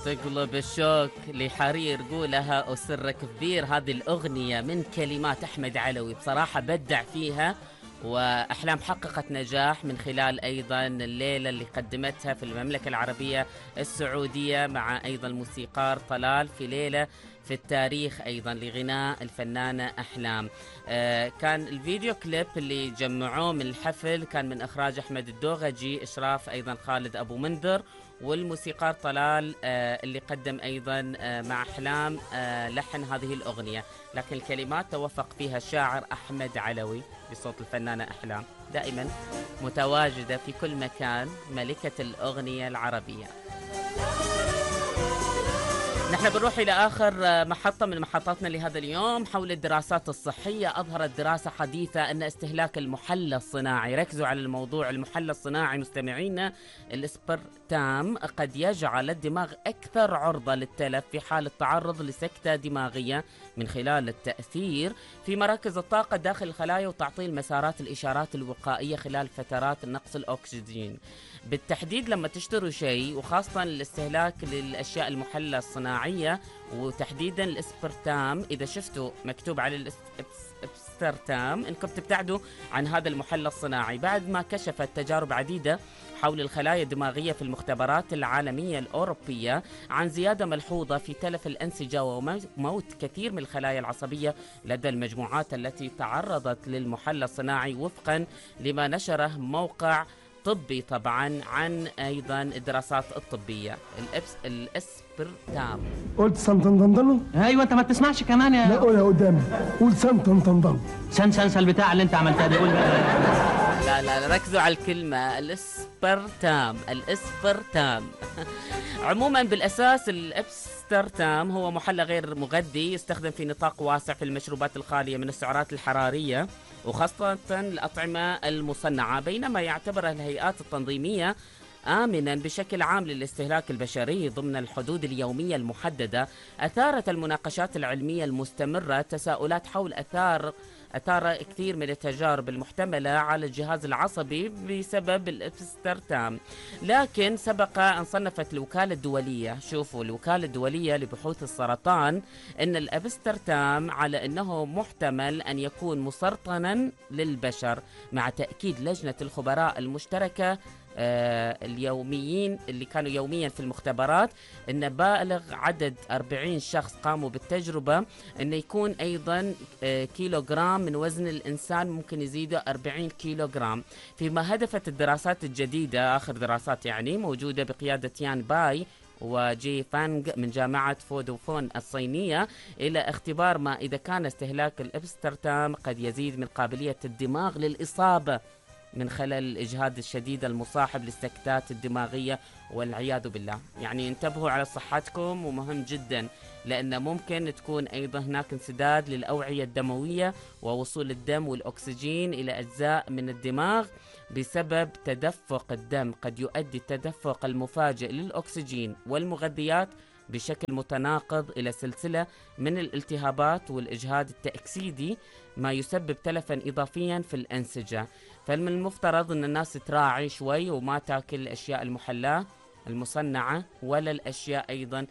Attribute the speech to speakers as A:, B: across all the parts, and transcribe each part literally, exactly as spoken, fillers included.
A: تقلب الشوك لحرير قولها وسرك كبير. هذه الأغنية من كلمات أحمد علوي، بصراحة بدع فيها، وأحلام حققت نجاح من خلال أيضا الليلة اللي قدمتها في المملكة العربية السعودية مع أيضا الموسيقار طلال في ليلة في التاريخ أيضا لغناء الفنانة أحلام. آه كان الفيديو كليب اللي جمعوه من الحفل كان من إخراج أحمد الدوغجي، إشراف أيضا خالد أبو منذر، والموسيقار طلال آه اللي قدم أيضا آه مع أحلام آه لحن هذه الأغنية، لكن الكلمات توفق فيها الشاعر أحمد علوي بصوت الفنانة أحلام، دائما متواجدة في كل مكان، ملكة الأغنية العربية. نحن بنروح إلى آخر محطة من محطاتنا لهذا اليوم حول الدراسات الصحية. أظهرت دراسة حديثة أن استهلاك المحلى الصناعي، ركزوا على الموضوع، المحلى الصناعي مستمعينا، الاسبرتام، قد يجعل الدماغ أكثر عرضة للتلف في حال التعرض لسكتة دماغية من خلال التأثير في مراكز الطاقة داخل الخلايا وتعطيل مسارات الإشارات الوقائية خلال فترات نقص الأكسجين. بالتحديد لما تشتروا شيء، وخاصة الاستهلاك للأشياء المحلى الصناعية وتحديدا الاسبرتام، إذا شفتوا مكتوب على الاسبرتام إنكم تبتعدوا عن هذا المحلى الصناعي، بعد ما كشفت تجارب عديدة حول الخلايا الدماغية في المختبرات العالمية الأوروبية عن زيادة ملحوظة في تلف الأنسجة وموت كثير من الخلايا العصبية لدى المجموعات التي تعرضت للمحلى الصناعي، وفقا لما نشره موقع طبي طبعا عن ايضا الدراسات الطبيه. الابس الاسبرتام.
B: قلت سنتنطنطن؟
C: ايوه انت ما بتسمعش كمان يا
B: لا قولها قدامي، قول سنتنطنطن.
C: سن سنسل البتاع اللي انت عملتها دي، قول بقى.
A: لا لا ركزوا على الكلمه الاسبرتام، الاسبرتام. عموما بالاساس الاسبرتام هو محلى غير مغذي يستخدم في نطاق واسع في المشروبات الخاليه من السعرات الحراريه وخاصة الأطعمة المصنعة، بينما يعتبر الهيئات التنظيمية آمنا بشكل عام للاستهلاك البشري ضمن الحدود اليومية المحددة. أثارت المناقشات العلمية المستمرة تساؤلات حول أثار أثار كثير من التجارب المحتملة على الجهاز العصبي بسبب الاسبرتام، لكن سبق أن صنفت الوكالة الدولية، شوفوا الوكالة الدولية لبحوث السرطان، أن الاسبرتام على أنه محتمل أن يكون مسرطنا للبشر، مع تأكيد لجنة الخبراء المشتركة آه اليوميين اللي كانوا يوميا في المختبرات ان بالغ عدد أربعين شخص قاموا بالتجربة ان يكون ايضا آه كيلوغرام من وزن الانسان ممكن يزيده أربعين كيلوغرام، فيما هدفت الدراسات الجديدة اخر دراسات يعني موجودة بقيادة يان باي وجي فانغ من جامعة فودوفون الصينية إلى اختبار ما إذا كان استهلاك الاسبرتام قد يزيد من قابلية الدماغ للإصابة من خلال الإجهاد الشديد المصاحب للسكتات الدماغية والعياذ بالله. يعني انتبهوا على صحتكم، ومهم جدا لأن ممكن تكون أيضا هناك انسداد للأوعية الدموية ووصول الدم والأكسجين إلى أجزاء من الدماغ بسبب تدفق الدم، قد يؤدي التدفق المفاجئ للأكسجين والمغذيات بشكل متناقض إلى سلسلة من الالتهابات والإجهاد التأكسيدي، ما يسبب تلفا إضافيا في الأنسجة. فمن المفترض أن الناس تراعي شوي وما تاكل الأشياء المحلاة المصنعة ولا الأشياء أيضا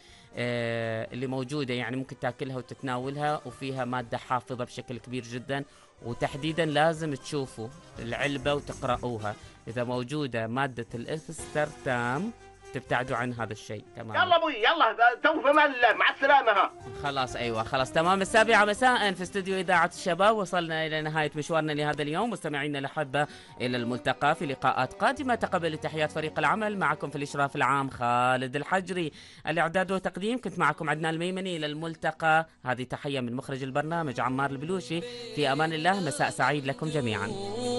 A: آه اللي موجودة، يعني ممكن تاكلها وتتناولها وفيها مادة حافظة بشكل كبير جدا، وتحديدا لازم تشوفوا العلبة وتقرأوها، إذا موجودة مادة الاسبرتام تبتعدوا عن هذا الشيء. تمام
D: يلا ابوي يلا تو في امان الله، مع السلامه. ها
A: خلاص ايوه خلاص تمام. السابعة مساء في استوديو اذاعة الشباب، وصلنا الى نهاية مشوارنا لهذا اليوم. مستمعينا الاحبة الى الملتقى في لقاءات قادمة. تقبل تحيات فريق العمل، معكم في الاشراف العام خالد الحجري، الاعداد والتقديم كنت معكم عدنان الميمني. الى الملتقى، هذه تحية من مخرج البرنامج عمار البلوشي. في امان الله، مساء سعيد لكم جميعا.